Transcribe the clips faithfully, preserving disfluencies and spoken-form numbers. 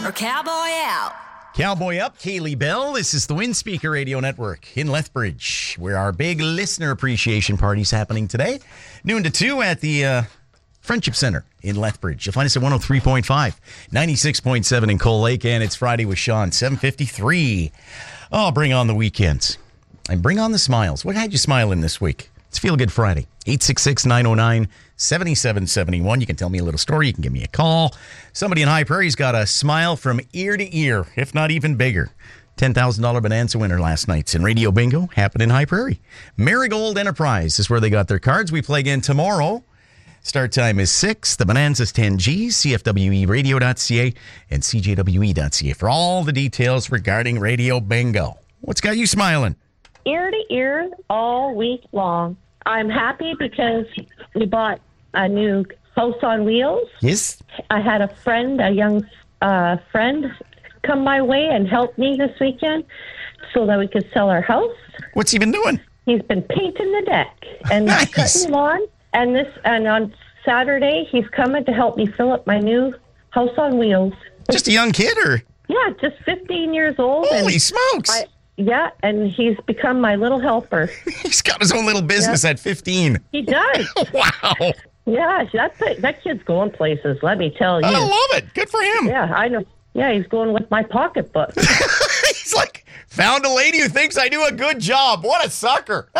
or Cowboy Out. Cowboy Up, Kaylee Bell. This is the Windspeaker Radio Network in Lethbridge, where our big listener appreciation party is happening today. Noon to two at the uh, Friendship Center in Lethbridge. You'll find us at one oh three point five, ninety-six point seven in Cold Lake, and it's Friday with Sean, seven fifty-three. Oh, bring on the weekends. And bring on the smiles. What had you smiling this week? It's Feel Good Friday. eight six six, nine oh nine, seven seven seven one. You can tell me a little story. You can give me a call. Somebody in High Prairie's got a smile from ear to ear, if not even bigger. ten thousand dollars Bonanza winner last night's in Radio Bingo happened in High Prairie. Marigold Enterprise is where they got their cards. We play again tomorrow. Start time is six. The Bonanza's ten G's, C F W E radio dot C A and C J W E dot C A for all the details regarding Radio Bingo. What's got you smiling? Ear to ear all week long. I'm happy because we bought a new house on wheels. Yes. I had a friend, a young uh, friend, come my way and help me this weekend so that we could sell our house. What's he been doing? He's been painting the deck and Nice. cutting lawn. And this, and on Saturday, he's coming to help me fill up my new house on wheels. Just a young kid, or? Yeah, just fifteen years old. Holy and smokes. I, yeah, and he's become my little helper. He's got his own little business Yeah. at fifteen. He does. Wow. Yeah, that that kid's going places, let me tell you. I love it. Good for him. Yeah, I know. Yeah, he's going with my pocketbook. He's like, found a lady who thinks I do a good job. What a sucker.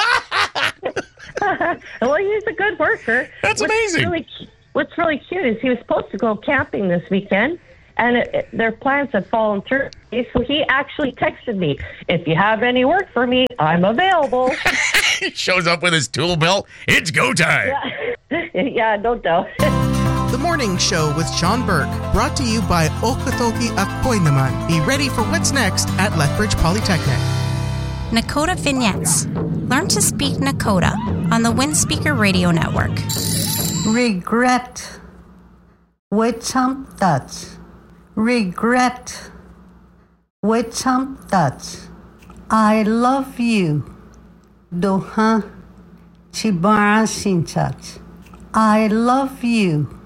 Well, he's a good worker. That's what's amazing. Really, what's really cute is he was supposed to go camping this weekend, and it, it, their plans have fallen through. So he actually texted me, if you have any work for me, I'm available. He shows up with his tool belt. It's go time. Yeah, yeah, no doubt. The Morning Show with Sean Burke, brought to you by Okotoki Akoy Naman. Be ready for what's next at Lethbridge Polytechnic. Nakota Vignettes. Learn to speak Nakota on the Windspeaker Radio Network. Regret. Wechamtat. Regret. Wechamtat. I love you. Doha Chibara Sinchat. I love you.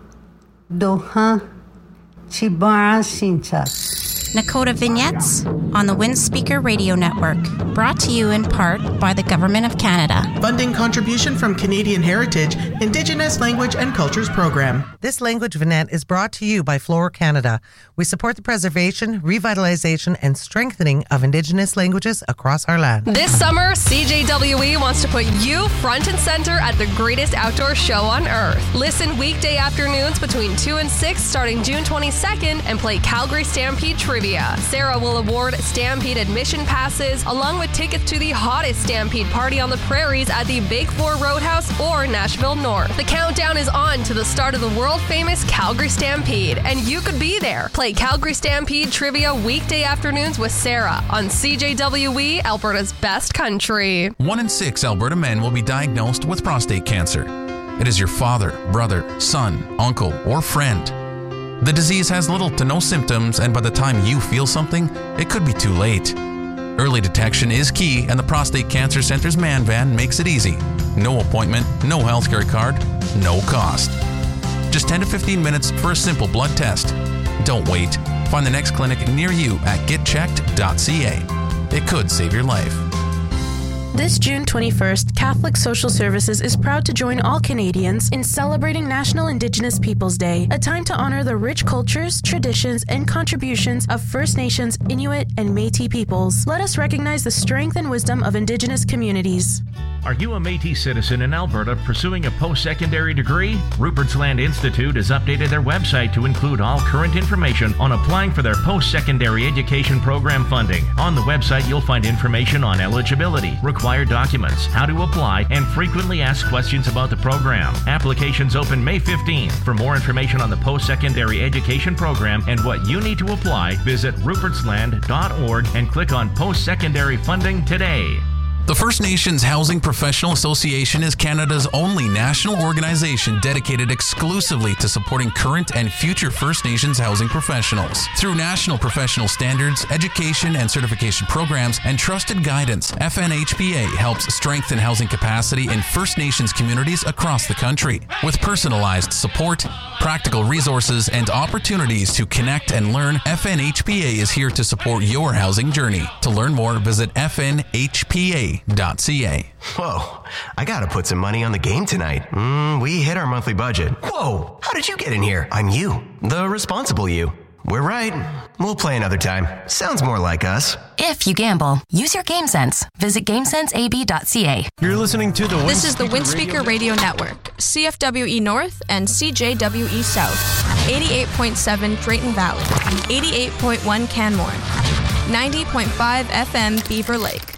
Doha Chibara Sinchat. Nakota Vignettes on the Windspeaker Radio Network. Brought to you in part by the Government of Canada. Funding contribution from Canadian Heritage, Indigenous Language and Cultures Program. This language vignette is brought to you by Flora Canada. We support the preservation, revitalization, and strengthening of Indigenous languages across our land. This summer, C J W E wants to put you front and center at the greatest outdoor show on earth. Listen weekday afternoons between two and six starting June twenty-second and play Calgary Stampede Trivia. Sarah will award Stampede admission passes along with tickets to the hottest Stampede party on the prairies at the Big Four Roadhouse or Nashville North. The countdown is on to the start of the world-famous Calgary Stampede, and you could be there. Play Calgary Stampede Trivia weekday afternoons with Sarah on C J W E, Alberta's best country. One in six Alberta men will be diagnosed with prostate cancer. It is your father, brother, son, uncle, or friend. The disease has little to no symptoms, and by the time you feel something, it could be too late. Early detection is key, and the Prostate Cancer Center's Man Van makes it easy. No appointment, no healthcare card, no cost. Just ten to fifteen minutes for a simple blood test. Don't wait. Find the next clinic near you at get checked dot c a. It could save your life. This June twenty-first, Catholic Social Services is proud to join all Canadians in celebrating National Indigenous Peoples Day, a time to honor the rich cultures, traditions, and contributions of First Nations, Inuit, and Métis peoples. Let us recognize the strength and wisdom of Indigenous communities. Are you a Métis citizen in Alberta pursuing a post-secondary degree? Rupert's Land Institute has updated their website to include all current information on applying for their post-secondary education program funding. On the website, you'll find information on eligibility, required documents, how to apply, and frequently asked questions about the program. Applications open May fifteenth. For more information on the post-secondary education program and what you need to apply, visit rupertsland dot org and click on post-secondary funding today. The First Nations Housing Professional Association is Canada's only national organization dedicated exclusively to supporting current and future First Nations housing professionals. Through national professional standards, education and certification programs, and trusted guidance, F N H P A helps strengthen housing capacity in First Nations communities across the country. With personalized support, practical resources, and opportunities to connect and learn, F N H P A is here to support your housing journey. To learn more, visit F N H P A dot C A. Whoa, I gotta put some money on the game tonight. Mm, we hit our monthly budget. Whoa, how did you get in here? I'm you, the responsible you. We're right. We'll play another time. Sounds more like us. If you gamble, use your game sense. Visit game sense A B dot C A. You're listening to the Wind This is the Windspeaker Radio, Radio Network, C F W E North and C J W E South, eighty-eight point seven Drayton Valley, eighty-eight point one Canmore, ninety point five F M Beaver Lake.